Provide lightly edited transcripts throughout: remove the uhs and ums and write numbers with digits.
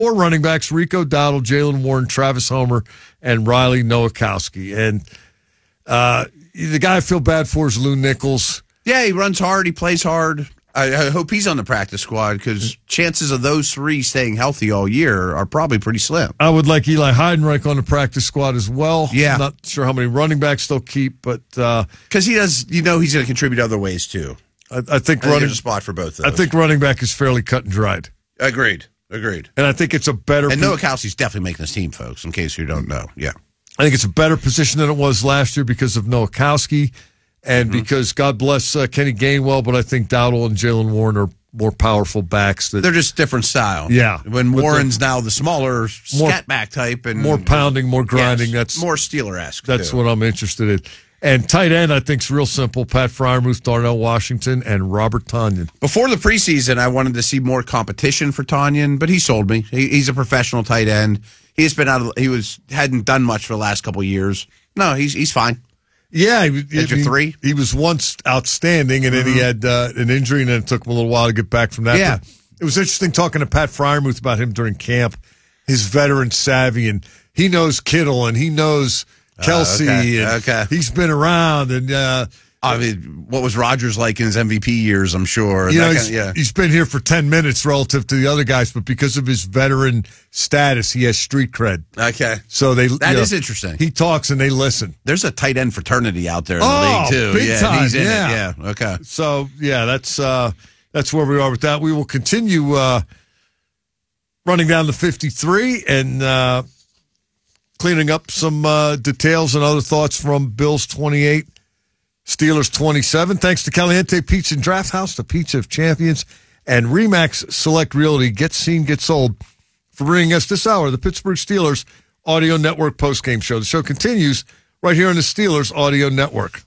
or running backs Rico Dowdle, Jalen Warren, Travis Homer, and Riley Nowakowski. And the guy I feel bad for is Lou Nichols. Yeah, he runs hard. He plays hard. I hope he's on the practice squad because chances of those three staying healthy all year are probably pretty slim. I would like Eli Heidenreich on the practice squad as well. Yeah. I'm not sure how many running backs they'll keep, but because he does, he's going to contribute other ways too. I think there's a spot for both of those. I think running back is fairly cut and dried. Agreed. And I think it's a better. And Nowakowski's definitely making this team, folks. In case you don't know, yeah. I think it's a better position than it was last year because of Nowakowski. And because God bless Kenny Gainwell, but I think Dowdle and Jalen Warren are more powerful backs. They're just different style. Yeah. When Warren's now the smaller scat back type. And more pounding, more grinding. Yes, that's more Steeler-esque. That's what I'm interested in. And tight end, I think, is real simple. Pat Freiermuth, Darnell Washington, and Robert Tonyan. Before the preseason, I wanted to see more competition for Tonyan, but he sold me. He's a professional tight end. He's been hadn't done much for the last couple of years. No, he's fine. Yeah, three. He was once outstanding, and then he had an injury, and then it took him a little while to get back from that. Yeah. But it was interesting talking to Pat Freiermuth about him during camp, his veteran savvy, and he knows Kittle, and he knows Kelsey, and he's been around, and I mean, what was Rodgers like in his MVP years, I'm sure. He's been here for 10 minutes relative to the other guys, but because of his veteran status, he has street cred. Okay. So that is interesting. He talks and they listen. There's a tight end fraternity out there in the league, too. Big time. He's in it. Yeah. Okay. So, that's where we are with that. We will continue running down the 53 and cleaning up some details and other thoughts from Bills 28. Steelers 27. Thanks to Caliente Pizza and Draft House, the Pizza of Champions, and Remax Select Realty. Get seen, get sold for bringing us this hour, the Pittsburgh Steelers Audio Network postgame show. The show continues right here on the Steelers Audio Network.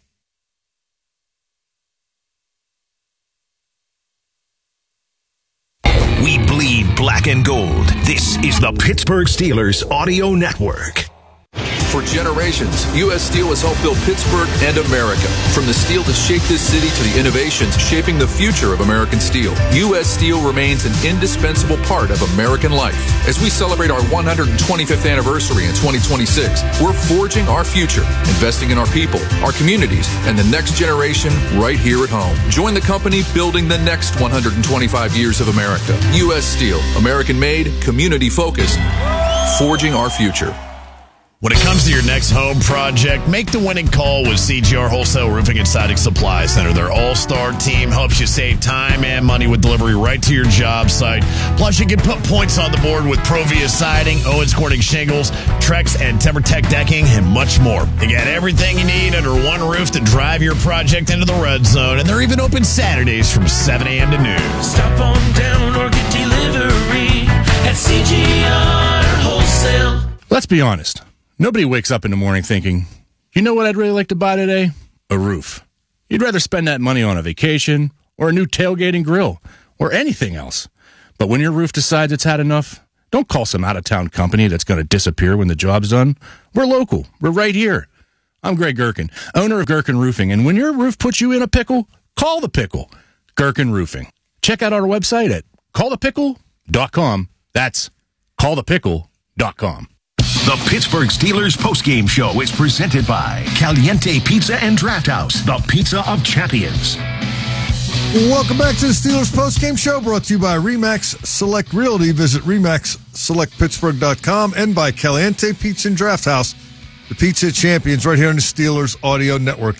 We bleed black and gold. This is the Pittsburgh Steelers Audio Network. For generations, U.S. Steel has helped build Pittsburgh and America. From the steel that shaped this city to the innovations shaping the future of American steel, U.S. Steel remains an indispensable part of American life. As we celebrate our 125th anniversary in 2026, we're forging our future, investing in our people, our communities, and the next generation right here at home. Join the company building the next 125 years of America. U.S. Steel, American-made, community-focused, forging our future. When it comes to your next home project, make the winning call with CGR Wholesale Roofing and Siding Supply Center. Their all-star team helps you save time and money with delivery right to your job site. Plus, you can put points on the board with Provia Siding, Owens Corning Shingles, Trex, and TimberTech Decking, and much more. You got everything you need under one roof to drive your project into the red zone, and they're even open Saturdays from 7 a.m. to noon. Stop on down or get delivery at CGR Wholesale. Let's be honest. Nobody wakes up in the morning thinking, you know what I'd really like to buy today? A roof. You'd rather spend that money on a vacation or a new tailgating grill or anything else. But when your roof decides it's had enough, don't call some out-of-town company that's going to disappear when the job's done. We're local. We're right here. I'm Greg Gherkin, owner of Gherkin Roofing. And when your roof puts you in a pickle, call the pickle. Gherkin Roofing. Check out our website at callthepickle.com. That's callthepickle.com. The Pittsburgh Steelers postgame show is presented by Caliente Pizza and Draft House, the Pizza of Champions. Welcome back to the Steelers postgame show, brought to you by Remax Select Realty. Visit RemaxSelectPittsburgh.com and by Caliente Pizza and Draft House, the Pizza of Champions, right here on the Steelers Audio Network.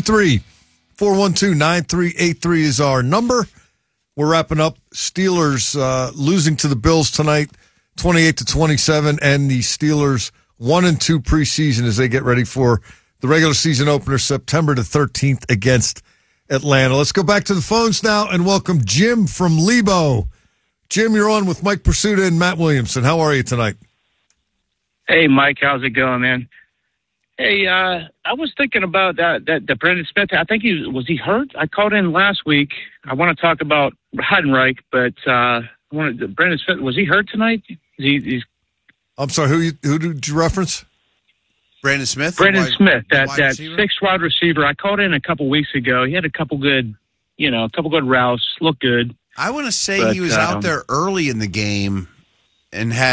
833-412-9383 is our number. We're wrapping up. Steelers losing to the Bills tonight, 28-27, and the Steelers 1-2 preseason as they get ready for the regular season opener September the 13th against Atlanta. Let's go back to the phones now and welcome Jim from Lebo. Jim, you're on with Mike Pursuta and Matt Williamson. How are you tonight? Hey, Mike, how's it going, man? Hey, I was thinking about that Brandon Smith. I think was he hurt? I called in last week. I want to talk about Heidenreich, but Brandon Smith, was he hurt tonight? I'm sorry, who did you reference? Brandon Smith? Brandon Smith, that sixth wide receiver. I called in a couple weeks ago. He had a couple good routes, looked good. I want to say he was out there early in the game, and had